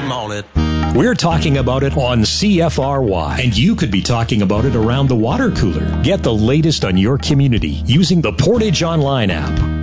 I'm on it. We're talking about it on CFRY, and you could be talking about it around the water cooler. Get the latest on your community using the Portage Online app.